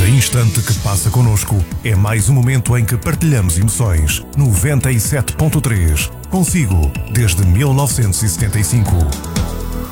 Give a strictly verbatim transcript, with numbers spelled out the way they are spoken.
Cada instante que passa connosco é mais um momento em que partilhamos emoções. noventa e sete ponto três. Consigo, desde mil novecentos e setenta e cinco.